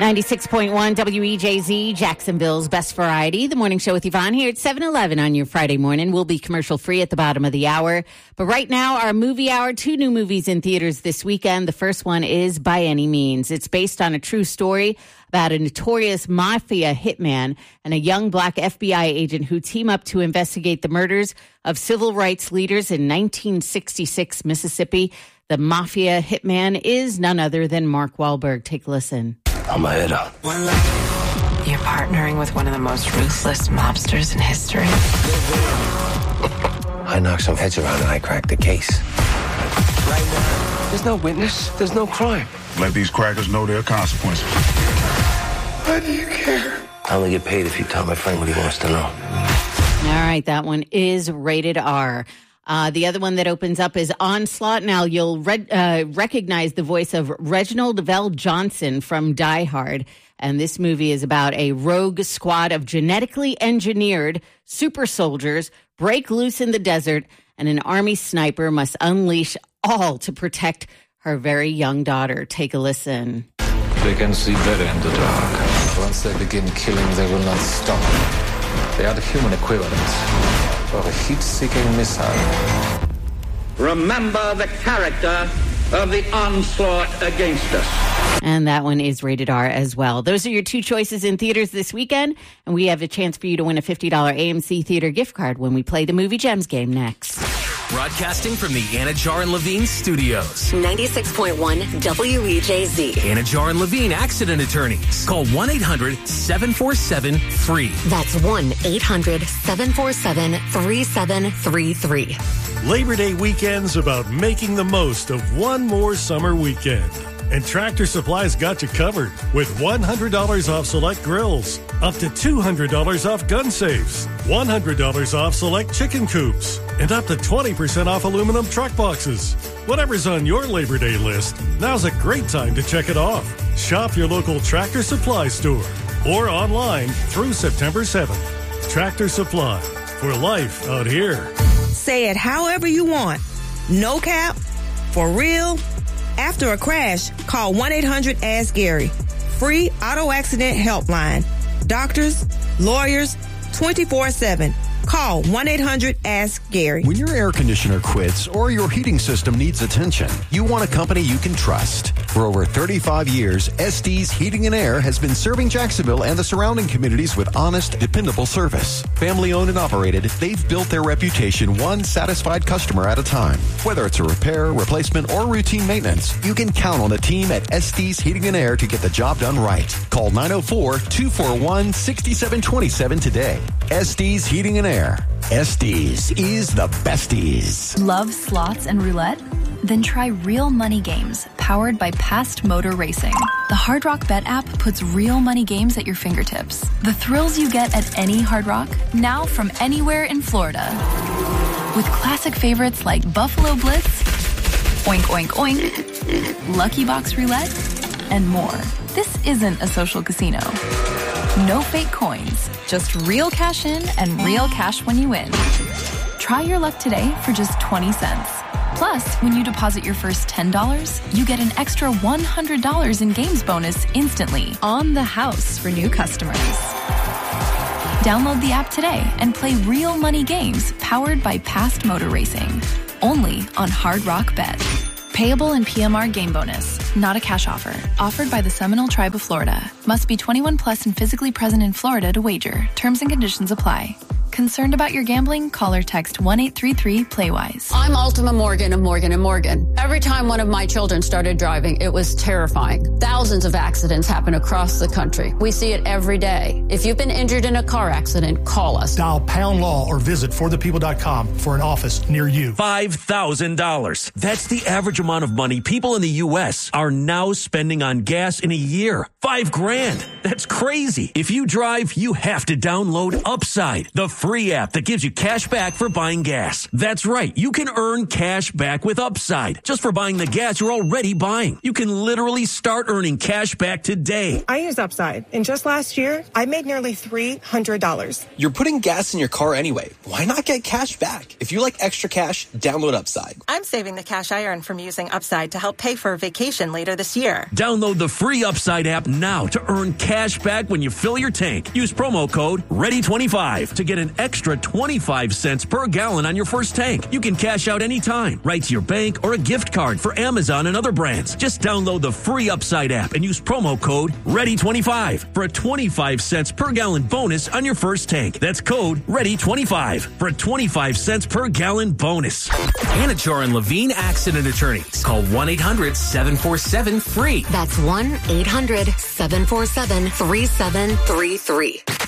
96.1 WEJZ, Jacksonville's best variety. The morning show with Yvonne here at 7-Eleven on your Friday morning. We'll be commercial free at the bottom of the hour. But right now, our movie hour, 2 new movies in theaters this weekend. The first one is By Any Means. It's based on a true story about a notorious mafia hitman and a young black FBI agent who team up to investigate the murders of civil rights leaders in 1966 Mississippi. The mafia hitman is none other than Mark Wahlberg. Take a listen. I'm a hitter. You're partnering with one of the most ruthless mobsters in history. I knocked some heads around and I cracked the case. There's no witness. There's no crime. Let these crackers know their consequences. Why do you care? I only get paid if you tell my friend what he wants to know. All right, that one is rated R. The other one that opens up is Onslaught. Now, you'll recognize the voice of Reginald VelJohnson from Die Hard. And this movie is about a rogue squad of genetically engineered super soldiers break loose in the desert, and an army sniper must unleash all to protect her very young daughter. Take a listen. They can see better in the dark. Once they begin killing, they will not stop. They are the human equivalent of a heat-seeking missile. Remember the character of the onslaught against us. And that one is rated R as well. Those are your 2 choices in theaters this weekend. And we have a chance for you to win a $50 AMC Theater gift card when we play the Movie Gems game next. Broadcasting from the Anajar and Levine studios. 96.1 WEJZ. Anajar and Levine accident attorneys. Call 1-800-747-FREE. That's 1-800-747-3733. Labor Day weekend's about making the most of one more summer weekend. And Tractor Supply's got you covered with $100 off select grills, up to $200 off gun safes, $100 off select chicken coops, and up to 20% off aluminum truck boxes. Whatever's on your Labor Day list, now's a great time to check it off. Shop your local Tractor Supply store or online through September 7th. Tractor Supply, for life out here. Say it however you want. No cap, for real. After a crash, call 1-800-ASK-GARY. Free auto accident helpline. Doctors, lawyers, 24/7. Call 1-800-ASK-GARY. When your air conditioner quits or your heating system needs attention, you want a company you can trust. For over 35 years, Estes Heating and Air has been serving Jacksonville and the surrounding communities with honest, dependable service. Family owned and operated, they've built their reputation one satisfied customer at a time. Whether it's a repair, replacement, or routine maintenance, you can count on the team at Estes Heating and Air to get the job done right. Call 904-241-6727 today. Estes Heating and Air. Estes is the besties. Love slots and roulette? Then try Real Money Games, powered by Past Motor Racing. The Hard Rock Bet app puts real money games at your fingertips. The thrills you get at any Hard Rock, now from anywhere in Florida. With classic favorites like Buffalo Blitz, Oink Oink Oink, Lucky Box Roulette, and more. This isn't a social casino. No fake coins, just real cash in and real cash when you win. Try your luck today for just 20 cents. Plus, when you deposit your first $10, you get an extra $100 in games bonus instantly on the house for new customers. Download the app today and play real money games powered by Past Motor Racing. Only on Hard Rock Bet. Payable in PMR game bonus. Not a cash offer. Offered by the Seminole Tribe of Florida. Must be 21 plus and physically present in Florida to wager. Terms and conditions apply. Concerned about your gambling? Call or text 1-833-PLAYWISE. I'm Ultima Morgan of Morgan & Morgan. Every time one of my children started driving, it was terrifying. Thousands of accidents happen across the country. We see it every day. If you've been injured in a car accident, call us. Dial #law or visit forthepeople.com for an office near you. $5,000. That's the average amount of money people in the U.S. are now spending on gas in a year. $5,000. That's crazy. If you drive, you have to download Upside, the free app that gives you cash back for buying gas. That's right. You can earn cash back with Upside just for buying the gas you're already buying. You can literally start earning cash back today. I use Upside, and just last year, I made nearly $300. You're putting gas in your car anyway. Why not get cash back? If you like extra cash, download Upside. I'm saving the cash I earn from using Upside to help pay for a vacation later this year. Download the free Upside app now to earn cash back when you fill your tank. Use promo code READY25 to get an extra 25 cents per gallon on your first tank. You can cash out anytime, right to your bank or a gift card for Amazon and other brands. Just download the free Upside app and use promo code READY25 for a 25 cents per gallon bonus on your first tank. That's code READY25 for a 25 cents per gallon bonus. Anajar and Levine Accident Attorneys. Call 1-800-747-FREE. That's 1-800-747-3733.